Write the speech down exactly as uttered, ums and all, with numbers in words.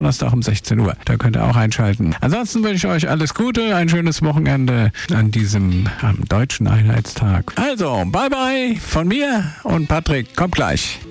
Donnerstag um sechzehn Uhr. Da könnt ihr auch einschalten. Ansonsten wünsche ich euch alles Gute, ein schönes Wochenende an diesem am Deutschen Einheitstag. Also, bye bye von mir und Patrick. Kommt gleich.